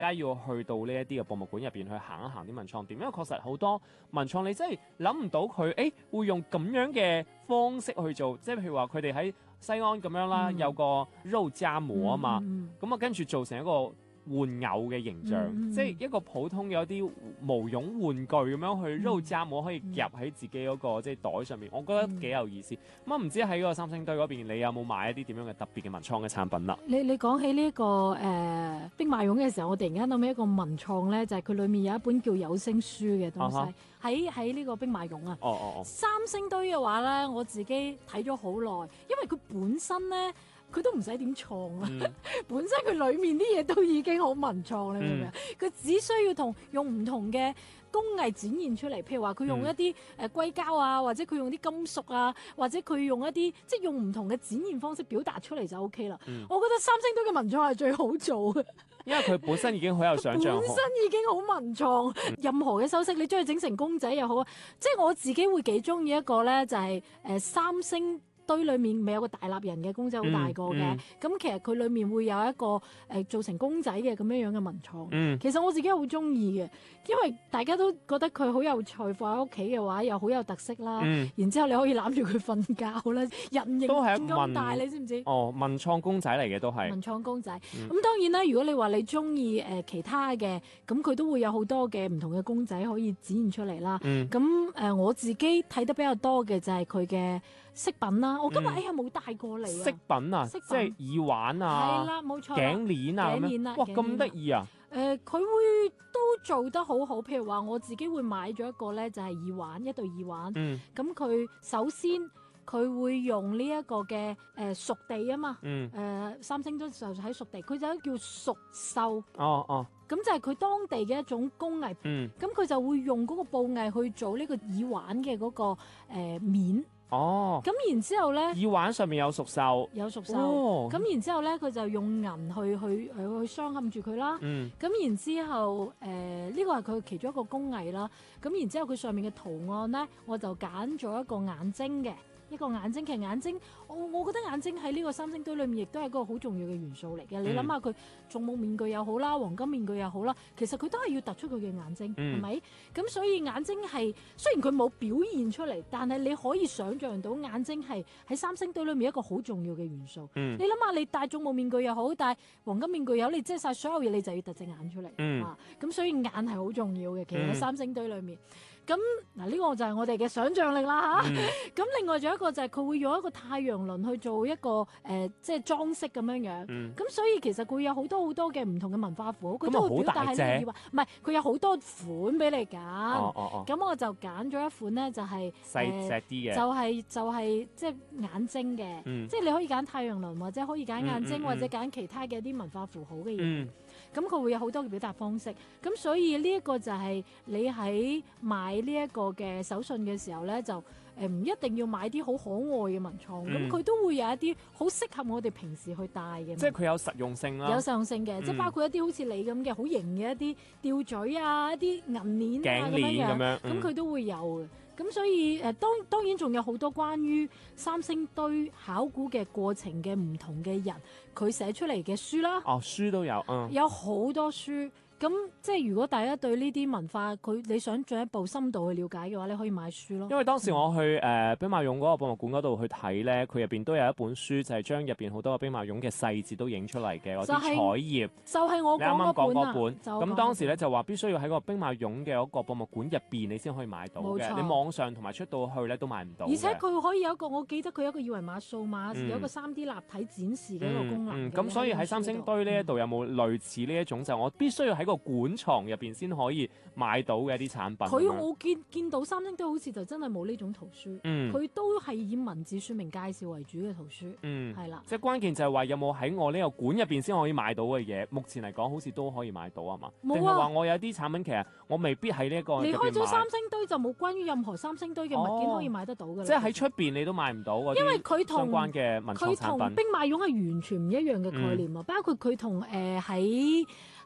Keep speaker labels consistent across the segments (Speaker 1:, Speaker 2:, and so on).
Speaker 1: 家要去到呢一啲嘅博物館入邊去行一行啲文創店，因為確實好多文創你真係諗唔到佢，會用咁樣嘅方式去做，即係譬如話佢哋喺西安咁樣啦，有個肉夾饃啊嘛，咁啊跟住做成一個玩偶嘅形象，即係一個普通嘅一啲毛絨玩具咁樣去肉夾饃可以夾喺自己嗰個即係袋上面，我覺得幾有意思。咁啊唔知喺嗰個三星堆嗰邊，你有冇買一啲點樣嘅特別嘅文創嘅產品啦？
Speaker 2: 你講起呢、個兵馬俑嘅時候，我突然間諗起一個文創咧，就係佢裡面有一本叫有聲書嘅東西，喺呢個兵馬俑啊。三星堆嘅話咧，我自己睇咗好耐，因為佢本身咧。佢都唔使點創啦，本身佢裡面啲嘢都已經好文創啦，你明唔明？佢只需要用唔同嘅工藝展現出嚟，譬如話佢用一啲硅膠啊，或者佢用啲金屬啊，或者佢用一啲即係用唔同嘅展現方式表達出嚟就 OK 啦。我覺得三星堆嘅文創係最好做嘅，
Speaker 1: 因為佢本身已經好有想像，
Speaker 2: 本身已經好文創。任何嘅首飾，你將佢整成公仔又好，即係我自己會幾中意一個咧，就係三星堆裏面咪有個大立人嘅公仔好大個嘅，咁其實佢裏面會有一個做成公仔嘅咁樣樣嘅文創。其實我自己好中意嘅，因為大家都覺得佢好有趣，放喺屋企嘅話又好有特色啦。然之後你可以攬住佢瞓覺啦，人形咁大，你知唔知？
Speaker 1: 文創公仔嚟嘅都係
Speaker 2: 文創公仔。咁當然啦，如果你話你中意其他嘅，咁佢都會有好多嘅唔同嘅公仔可以展現出嚟啦。咁我自己睇得比較多嘅就係佢嘅飾品啦。我今日冇帶過嚟啊！
Speaker 1: 飾品啊，即係耳環啊，
Speaker 2: 係啦，冇錯，
Speaker 1: 頸鏈啊，咁樣，哇，咁得意啊！
Speaker 2: 佢會都做得好好，譬如話我自己會買咗一個咧，就係耳環，一對耳環。咁佢首先佢會用呢一個嘅屬地啊嘛。三星堆就喺屬地，佢就叫屬獸。咁就係佢當地嘅一種工藝。咁佢就會用嗰個布藝去做呢個耳環嘅嗰個面。咁然之後咧，
Speaker 1: 耳環上面有屬獸，
Speaker 2: 咁然之後咧，佢就用銀去鑲嵌住佢啦。咁然之後，呢個係佢其中一個工藝啦。咁然之後，佢上面嘅圖案咧，我就揀咗一個眼睛嘅。一個眼睛，其實眼睛，我覺得眼睛喺呢個三星堆裏面亦都係一個好重要嘅元素嚟嘅。你諗下佢眾目面具又好啦，黃金面具又好啦，其實佢都係要突出佢嘅眼睛，係咪？咁所以眼睛係雖然佢冇表現出嚟，但係你可以想像到眼睛係喺三星堆裏面一個好重要嘅元素。你諗下，你戴眾目面具又好，戴黃金面具又好，你遮晒所有嘢，你就要突隻眼出嚟。咁所以眼係好重要嘅，其實喺三星堆裏面。咁嗱，呢個就係我哋嘅想像力啦嚇。咁另外仲有一個就係佢會用一個太陽輪去做一個即係裝飾咁樣樣。咁所以其實佢有好多好多嘅唔同嘅文化符號，佢都會表達喺呢個耳環。唔係，佢有好多款俾你揀。咁我就揀咗一款咧，就係
Speaker 1: 細隻啲嘅，
Speaker 2: 就係即係眼睛嘅。即係你可以揀太陽輪，或者可以揀眼睛，或者揀其他嘅一啲文化符號嘅嘢。咁佢會有好多嘅表達方式。咁所以呢一個就係你喺買呢一個嘅手信嘅時候咧，就唔一定要買啲好可愛嘅文創，咁佢都會有一啲好適合我哋平時去戴嘅。
Speaker 1: 即係佢有實用性啦，
Speaker 2: 有實用性嘅，即係包括一啲好似你咁嘅好型嘅一啲吊墜啊，一啲銀鏈啊咁樣，咁佢都會有嘅。咁所以當然仲有好多關於三星堆考古嘅過程嘅唔同嘅人，佢寫出嚟嘅書啦。
Speaker 1: 書都有，
Speaker 2: 有好多書。咁即係如果大家對呢啲文化你想進一步深度去了解嘅話，你可以買書咯。
Speaker 1: 因為當時我去兵馬俑嗰個博物館嗰度去睇咧，佢入邊都有一本書，就係將入邊好多個兵馬俑嘅細節都影出嚟嘅嗰啲彩頁。
Speaker 2: 就係我講嗰本。
Speaker 1: 咁當時咧就話必須要喺個兵馬俑嘅嗰個博物館入邊，你先可以買到嘅。你網上同埋出到去咧都買唔到。
Speaker 2: 而且佢可以有一個，我記得佢有一個二維碼掃碼，有一個 3D 立體展示嘅一個功能。
Speaker 1: 咁所以喺三星堆呢一度有冇類似呢一種就我必須要喺個館藏入邊先可以買到嘅一啲產品？
Speaker 2: 我見到三星堆好似就真係冇呢種圖書，佢都係以文字說明介紹為主嘅圖書，係啦。
Speaker 1: 即係關鍵就係話有冇喺我呢個館入邊先可以買到嘅嘢？目前嚟講好似都可以買到啊嘛？定係話我有啲產品其實我未必喺呢一個
Speaker 2: 離開咗三星堆就冇關於任何三星堆嘅物件可以買得到㗎啦。
Speaker 1: 即係喺出邊你都買唔到嗰啲，因為佢同相關嘅文創產品，
Speaker 2: 佢同兵馬俑係完全唔一樣嘅概念啊！包括佢同喺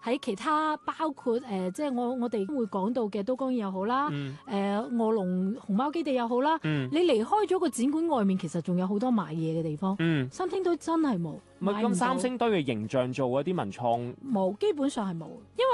Speaker 2: 喺其他包括即係我哋會講到嘅都江堰又好啦，臥龍熊貓基地又好啦，你離開咗個展館外面，其實仲有好多買嘢嘅地方。三星堆真係冇。
Speaker 1: 咁三星堆嘅形象做嗰啲文創
Speaker 2: 冇，基本上係冇，因